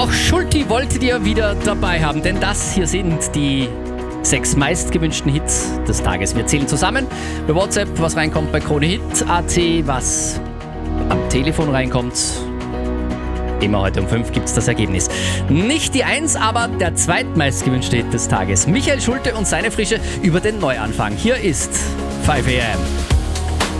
Auch Schulti wolltet ihr wieder dabei haben, denn das hier sind die 6 meistgewünschten Hits des Tages. Wir zählen zusammen bei WhatsApp, was reinkommt bei KroneHit.at, was am Telefon reinkommt. Immer heute um 5 gibt es das Ergebnis. Nicht die 1, aber der zweitmeistgewünschte Hit des Tages. Michael Schulte und seine Frische über den Neuanfang. Hier ist 5 AM.